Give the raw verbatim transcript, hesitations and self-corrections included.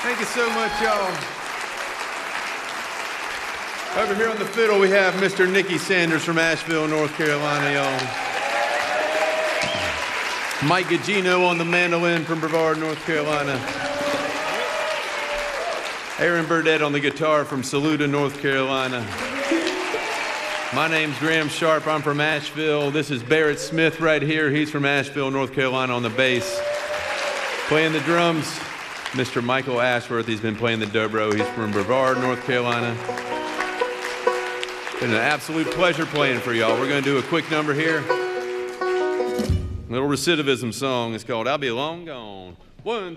Thank you so much, y'all. Over here on the fiddle, we have Mister Nicky Sanders from Asheville, North Carolina, y'all. Mike Gugino on the mandolin from Brevard, North Carolina. Aaron Burdett on the guitar from Saluda, North Carolina. My name's Graham Sharp. I'm from Asheville. This is Barrett Smith right here. He's from Asheville, North Carolina on the bass. Playing the drums, Mister Michael Ashworth. He's been playing the dobro. He's from Brevard, North Carolina. Been an absolute pleasure playing for y'all. We're going to do a quick number here. A little recidivism song. It's called I'll Be Long Gone. One.